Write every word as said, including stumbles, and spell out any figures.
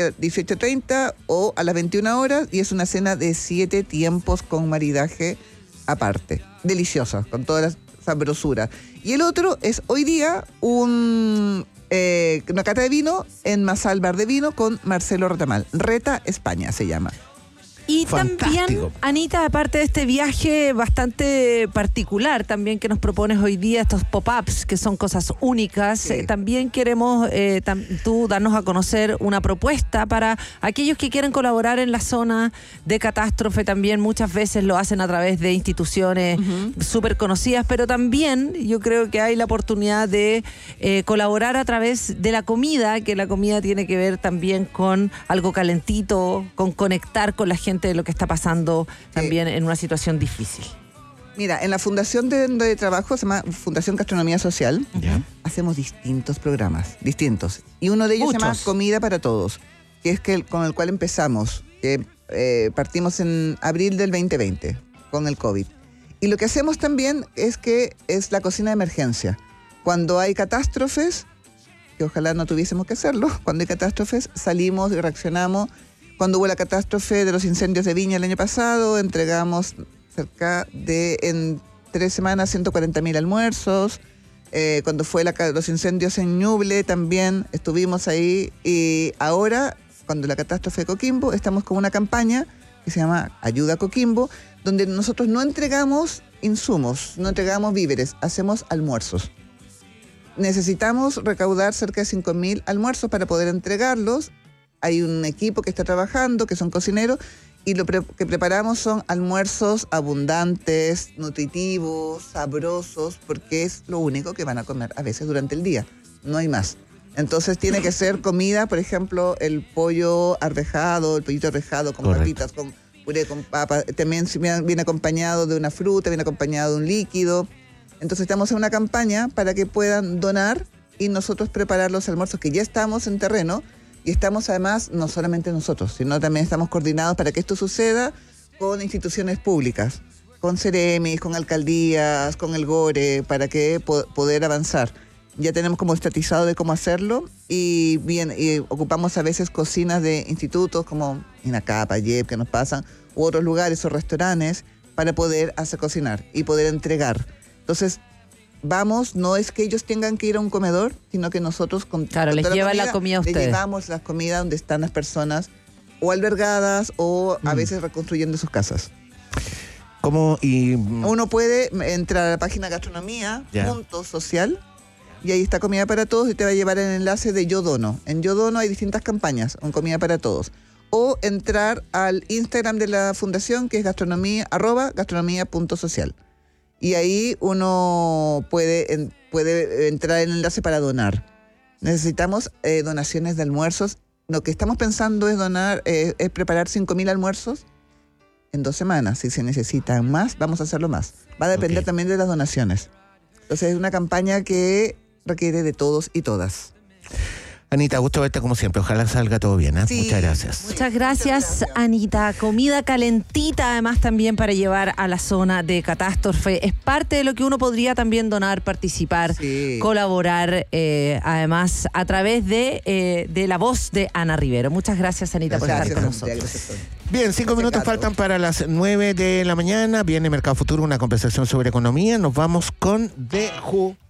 dieciocho treinta o a las veintiuna horas, y es una cena de siete tiempos con maridaje aparte, deliciosa, con toda la sabrosura. Y el otro es hoy día un eh, una cata de vino en Masal Bar de Vino con Marcelo Retamal. Reta España se llama. Y Fantástico. también, Anita, aparte de este viaje bastante particular también que nos propones hoy día, estos pop-ups que son cosas únicas, Sí. eh, también queremos eh, tam- tú darnos a conocer una propuesta para aquellos que quieren colaborar en la zona de catástrofe. También muchas veces lo hacen a través de instituciones Uh-huh. súper conocidas, pero también yo creo que hay la oportunidad de eh, colaborar a través de la comida, que la comida tiene que ver también con algo calentito, con conectar con la gente de lo que está pasando también en una situación difícil. Mira, en la fundación de donde trabajo, se llama Fundación Gastronomía Social, Ya. hacemos distintos programas, distintos. Y uno de ellos se llama Muchos. Comida para Todos, que es que el- con el cual empezamos, que eh, partimos en abril del veinte veinte con el COVID. Y lo que hacemos también es que es la cocina de emergencia. Cuando hay catástrofes, que ojalá no tuviésemos que hacerlo, cuando hay catástrofes salimos y reaccionamos. Cuando hubo la catástrofe de los incendios de Viña el año pasado, entregamos cerca de, en tres semanas, ciento cuarenta mil almuerzos. Eh, cuando fue la, los incendios en Ñuble también estuvimos ahí. Y ahora, cuando la catástrofe de Coquimbo, estamos con una campaña que se llama Ayuda a Coquimbo, donde nosotros no entregamos insumos, no entregamos víveres, hacemos almuerzos. Necesitamos recaudar cerca de cinco mil almuerzos para poder entregarlos. Hay un equipo que está trabajando, que son cocineros, y lo pre- que preparamos son almuerzos abundantes, nutritivos, sabrosos, porque es lo único que van a comer a veces durante el día. No hay más. Entonces tiene que ser comida, por ejemplo, el pollo arvejado, el pollito arvejado con Correcto. papitas, con puré, con papa. También si viene viene acompañado de una fruta, viene acompañado de un líquido. Entonces estamos en una campaña para que puedan donar y nosotros preparar los almuerzos, que ya estamos en terreno. Y estamos además, no solamente nosotros, sino también estamos coordinados para que esto suceda con instituciones públicas, con Ceremis, con alcaldías, con el GORE, para que po- poder avanzar. Ya tenemos como estatizado de cómo hacerlo y bien y ocupamos a veces cocinas de institutos como INACAP, AYEP, que nos pasan, u otros lugares o restaurantes para poder hacer cocinar y poder entregar. Entonces, vamos, no es que ellos tengan que ir a un comedor, sino que nosotros con, Claro, con les toda llevan la comida a les ustedes. llevamos la comida donde están las personas o albergadas o a Mm. veces reconstruyendo sus casas. ¿Cómo y Uno puede entrar a la página gastronomía Ya. punto social y ahí está Comida para Todos y te va a llevar el enlace de Yo Dono. En Yo Dono hay distintas campañas con Comida para Todos. O entrar al Instagram de la fundación, que es gastronomía, arroba gastronomía punto social. Y ahí uno puede, en- puede entrar en el enlace para donar. Necesitamos eh, donaciones de almuerzos. Lo que estamos pensando es donar, eh, es preparar cinco mil almuerzos en dos semanas. Si se necesitan más, vamos a hacerlo más. Va a depender Ok. también de las donaciones. Entonces es una campaña que requiere de todos y todas. Anita, gusto verte como siempre. Ojalá salga todo bien, ¿eh? Sí. Muchas gracias. Muchas gracias, Anita. Comida calentita, además, también para llevar a la zona de catástrofe. Es parte de lo que uno podría también donar, participar, Sí. colaborar, eh, además, a través de, eh, de la voz de Ana Rivero. Muchas gracias, Anita, por Gracias, estar con Santiago, nosotros. gracias a todos. Bien, cinco Gracias, minutos Gato. faltan para las nueve de la mañana. Viene Mercado Futuro, una conversación sobre economía. Nos vamos con The Who.